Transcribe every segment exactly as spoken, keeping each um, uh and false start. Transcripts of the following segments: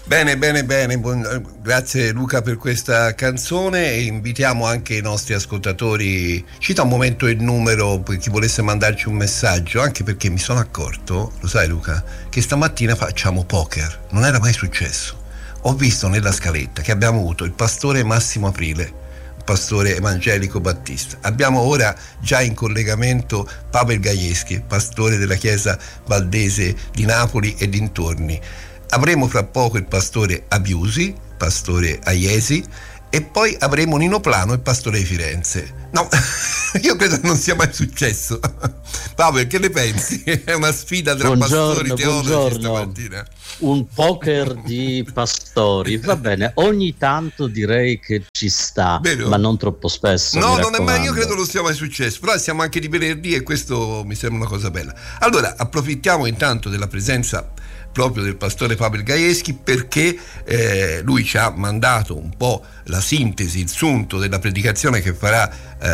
Bene, bene, bene, buon, grazie Luca per questa canzone e invitiamo anche i nostri ascoltatori, cita un momento il numero per chi volesse mandarci un messaggio, anche perché mi sono accorto, lo sai Luca, che stamattina facciamo poker, non era mai successo. Ho visto nella scaletta che abbiamo avuto il pastore Massimo Aprile, pastore evangelico battista. Abbiamo ora già in collegamento Pavel Gajewski, pastore della chiesa valdese di Napoli e dintorni. Avremo fra poco il pastore Abiusi, pastore Aiesi, e poi avremo Nino Plano, il pastore di Firenze. No, io credo che non sia mai successo. Pavel, che ne pensi? È una sfida tra buongiorno, pastori teologi buongiorno. stamattina. Un poker di pastori, va bene, ogni tanto direi che ci sta, Vero? ma non troppo spesso. No, non è mai, io credo non sia mai successo, però siamo anche di venerdì e questo mi sembra una cosa bella. Allora, approfittiamo intanto della presenza proprio del pastore Pavel Gajewski, perché eh, lui ci ha mandato un po' la sintesi, il sunto della predicazione che farà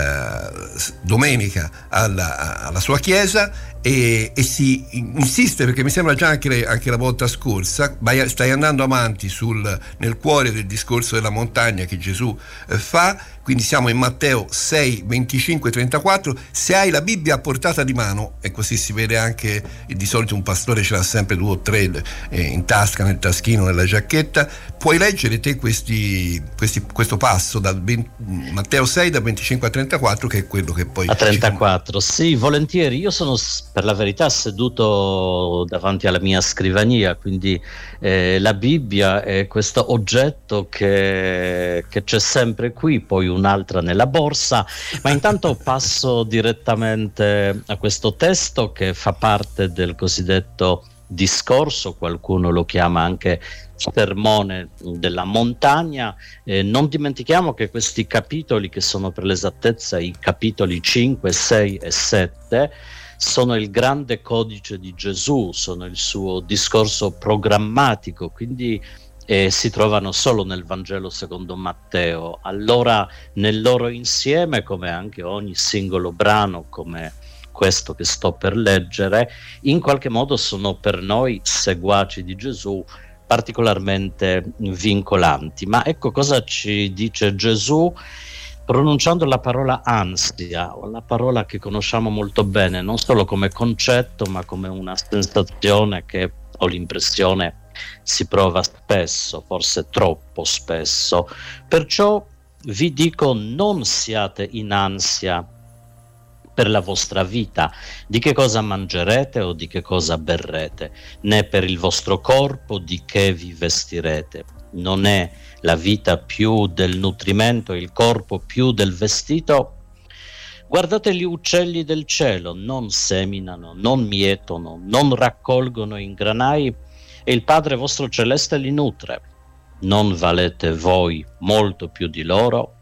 eh, domenica alla, alla sua chiesa, e, e si insiste, perché mi sembra già anche, anche la volta scorsa, vai, stai andando avanti sul, nel cuore del discorso della montagna che Gesù eh, fa. Quindi siamo in Matteo sei, venticinque, trentaquattro. Se hai la Bibbia a portata di mano, e così si vede anche, di solito un pastore ce l'ha sempre due o tre eh, in tasca, nel taschino, nella giacchetta, puoi leggere te questi, questi, questo passo dal venti, Matteo sei da venticinque a trentaquattro, che è quello che poi a trentaquattro, sì, volentieri. Io sono per la verità seduto davanti alla mia scrivania, quindi eh, la Bibbia è questo oggetto che, che c'è sempre qui, poi un'altra nella borsa, ma intanto passo direttamente a questo testo che fa parte del cosiddetto discorso, qualcuno lo chiama anche sermone della montagna. Eh, non dimentichiamo che questi capitoli, che sono per l'esattezza i capitoli cinque, sei e sette, sono il grande codice di Gesù, sono il suo discorso programmatico, quindi eh, si trovano solo nel Vangelo secondo Matteo. Allora nel loro insieme, come anche ogni singolo brano, come questo che sto per leggere, in qualche modo sono per noi seguaci di Gesù particolarmente vincolanti. Ma ecco cosa ci dice Gesù pronunciando la parola ansia, la parola che conosciamo molto bene, non solo come concetto, ma come una sensazione che ho l'impressione si prova spesso, forse troppo spesso. Perciò vi dico: non siate in ansia per la vostra vita, di che cosa mangerete o di che cosa berrete, né per il vostro corpo di che vi vestirete. Non è la vita più del nutrimento, il corpo più del vestito? Guardate gli uccelli del cielo, non seminano, non mietono, non raccolgono in granai, e il Padre vostro celeste li nutre. Non valete voi molto più di loro?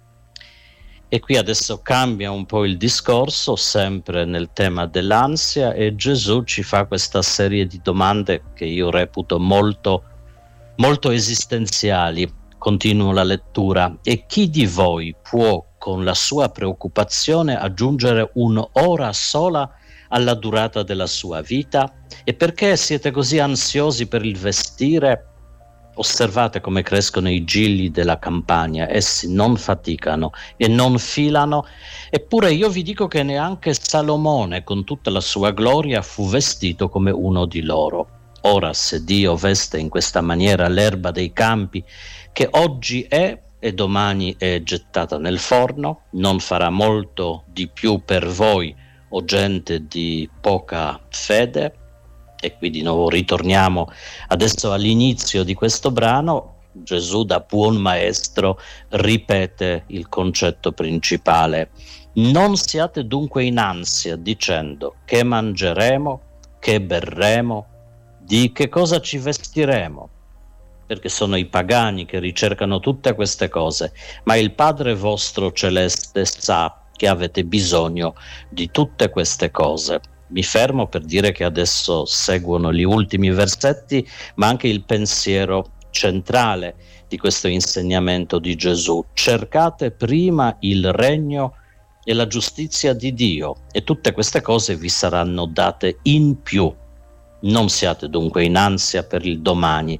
E qui adesso cambia un po' il discorso, sempre nel tema dell'ansia, e Gesù ci fa questa serie di domande che io reputo molto, molto esistenziali. Continuo la lettura. E chi di voi può con la sua preoccupazione aggiungere un'ora sola alla durata della sua vita? E perché siete così ansiosi per il vestire? Osservate come crescono i gigli della campagna, essi non faticano e non filano, eppure io vi dico che neanche Salomone con tutta la sua gloria fu vestito come uno di loro. Ora, se Dio veste in questa maniera l'erba dei campi, che oggi è e domani è gettata nel forno, non farà molto di più per voi, o gente di poca fede? E qui di nuovo ritorniamo adesso all'inizio di questo brano. Gesù, da buon maestro, ripete il concetto principale: non siate dunque in ansia dicendo che mangeremo, che berremo, di che cosa ci vestiremo, perché sono i pagani che ricercano tutte queste cose, ma il Padre vostro celeste sa che avete bisogno di tutte queste cose. Mi fermo per dire che adesso seguono gli ultimi versetti, ma anche il pensiero centrale di questo insegnamento di Gesù: cercate prima il regno e la giustizia di Dio, e tutte queste cose vi saranno date in più. Non siate dunque in ansia per il domani,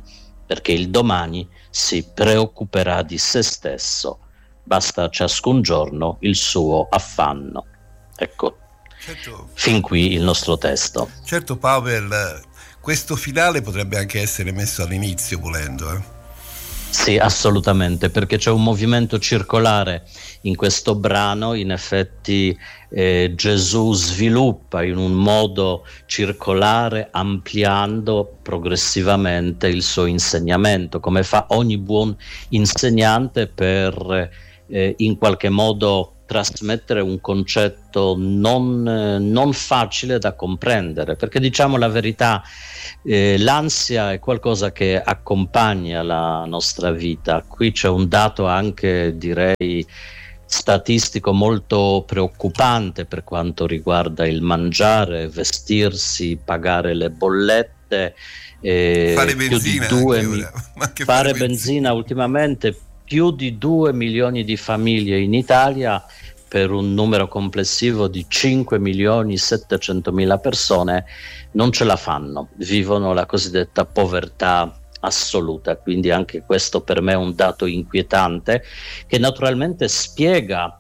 perché il domani si preoccuperà di se stesso, basta ciascun giorno il suo affanno. Ecco, certo, fin qui il nostro testo. Certo Pavel, questo finale potrebbe anche essere messo all'inizio volendo, eh? Sì, assolutamente, perché c'è un movimento circolare in questo brano. In effetti eh, Gesù sviluppa in un modo circolare, ampliando progressivamente il suo insegnamento, come fa ogni buon insegnante per eh, in qualche modo trasmettere un concetto non, eh, non facile da comprendere, perché diciamo la verità, eh, l'ansia è qualcosa che accompagna la nostra vita. Qui c'è un dato anche, direi, statistico molto preoccupante per quanto riguarda il mangiare, vestirsi, pagare le bollette, eh, fare benzina, più di due, mi- fare, fare benzina ultimamente. Più di due milioni di famiglie in Italia, per un numero complessivo di cinque milioni settecentomila persone, non ce la fanno, vivono la cosiddetta povertà assoluta. Quindi anche questo per me è un dato inquietante, che naturalmente spiega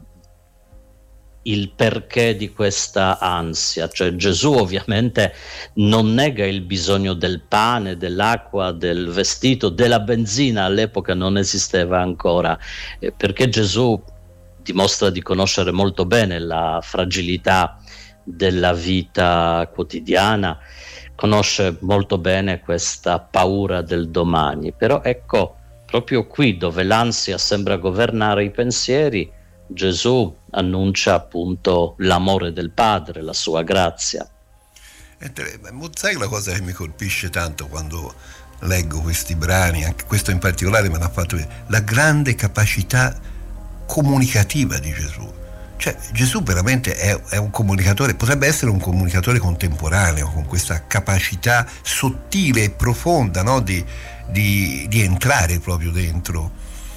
il perché di questa ansia. Cioè Gesù ovviamente non nega il bisogno del pane, dell'acqua, del vestito, della benzina. All'epoca non esisteva ancora, eh, perché Gesù dimostra di conoscere molto bene la fragilità della vita quotidiana, conosce molto bene questa paura del domani. Però ecco, proprio qui dove l'ansia sembra governare i pensieri, Gesù annuncia appunto l'amore del Padre, la sua grazia. E te- sai la cosa che mi colpisce tanto quando leggo questi brani, anche questo in particolare me l'ha fatto vedere, la grande capacità comunicativa di Gesù. Cioè Gesù veramente è, è un comunicatore, potrebbe essere un comunicatore contemporaneo, con questa capacità sottile e profonda, no? di, di, di entrare proprio dentro.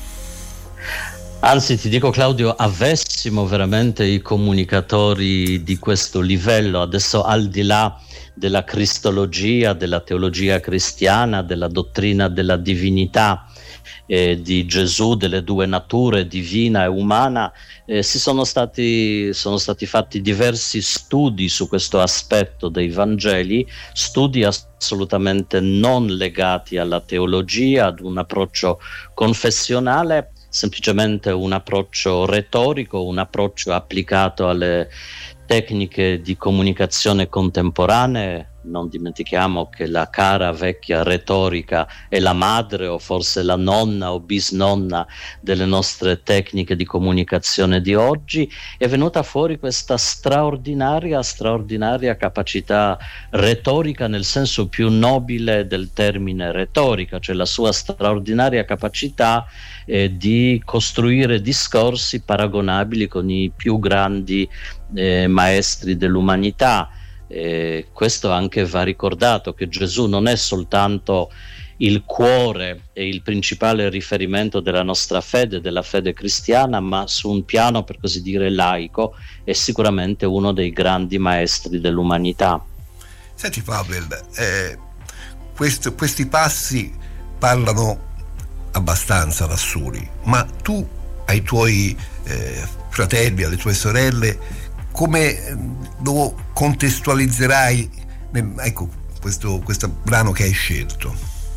Anzi, ti dico Claudio, avessimo veramente i comunicatori di questo livello, adesso al di là della cristologia, della teologia cristiana, della dottrina della divinità eh, di Gesù, delle due nature, divina e umana, eh, si sono stati, sono stati fatti diversi studi su questo aspetto dei Vangeli, studi assolutamente non legati alla teologia, ad un approccio confessionale, semplicemente un approccio retorico, un approccio applicato alle tecniche di comunicazione contemporanee. Non dimentichiamo che la cara vecchia retorica è la madre o forse la nonna o bisnonna delle nostre tecniche di comunicazione di oggi. È venuta fuori questa straordinaria, straordinaria capacità retorica nel senso più nobile del termine retorica, cioè la sua straordinaria capacità eh, di costruire discorsi paragonabili con i più grandi eh, maestri dell'umanità. Eh, questo anche va ricordato, che Gesù non è soltanto il cuore e il principale riferimento della nostra fede, della fede cristiana, ma su un piano per così dire laico è sicuramente uno dei grandi maestri dell'umanità. Senti Pavel, eh, questo, questi passi parlano abbastanza da soli, ma tu ai tuoi eh, fratelli, alle tue sorelle, come lo contestualizzerai nel, ecco, questo, questo brano che hai scelto?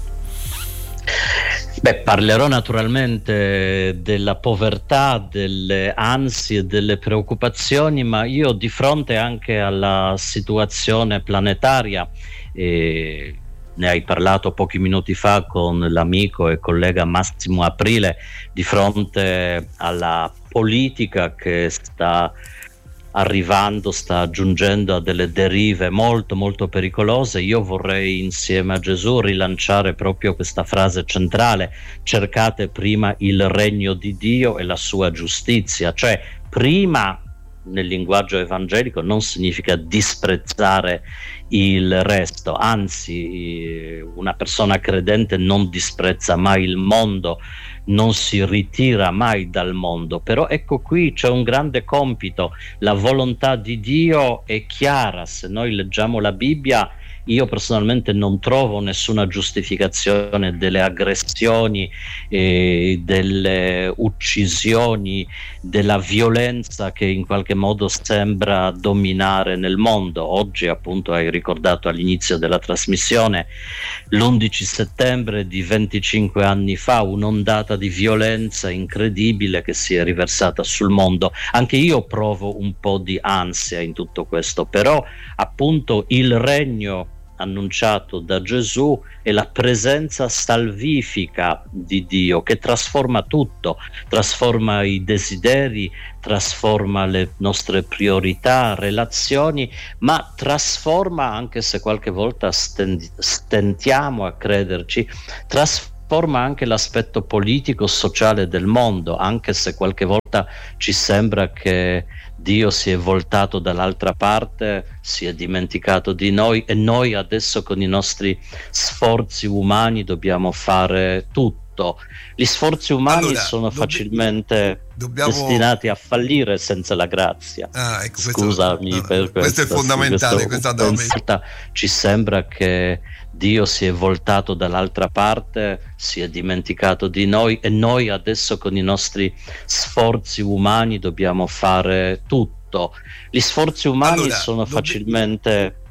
Beh, parlerò naturalmente della povertà, delle ansie, delle preoccupazioni, ma io di fronte anche alla situazione planetaria, eh, ne hai parlato pochi minuti fa con l'amico e collega Massimo Aprile, di fronte alla politica che sta arrivando, sta giungendo a delle derive molto molto pericolose. Io vorrei insieme a Gesù rilanciare proprio questa frase centrale: cercate prima il regno di Dio e la sua giustizia. Cioè prima, nel linguaggio evangelico, non significa disprezzare il resto, anzi una persona credente non disprezza mai il mondo, non si ritira mai dal mondo. Però ecco, qui c'è un grande compito, la volontà di Dio è chiara. Se noi leggiamo la Bibbia io personalmente non trovo nessuna giustificazione delle aggressioni, eh, delle uccisioni, della violenza che in qualche modo sembra dominare nel mondo. Oggi, appunto, hai ricordato all'inizio della trasmissione l'undici settembre di venticinque anni fa, un'ondata di violenza incredibile che si è riversata sul mondo. Anche io provo un po' di ansia in tutto questo, però appunto il regno annunciato da Gesù è la presenza salvifica di Dio che trasforma tutto, trasforma i desideri, trasforma le nostre priorità, relazioni, ma trasforma, anche se qualche volta stend- stentiamo a crederci, trasforma anche l'aspetto politico, sociale del mondo, anche se qualche volta ci sembra che Dio si è voltato dall'altra parte, si è dimenticato di noi e noi adesso con i nostri sforzi umani dobbiamo fare tutto. Gli sforzi umani Allora, sono dobbi- facilmente dobbiamo- destinati a fallire senza la grazia. Ah, ecco, questo- Scusami no, per questo. questo è fondamentale, Sì, questo questo, andava qualche volta ci sembra che Dio si è voltato dall'altra parte, si è dimenticato di noi e noi adesso con i nostri sforzi umani dobbiamo fare tutto. Gli sforzi umani Allora, sono dobbi- facilmente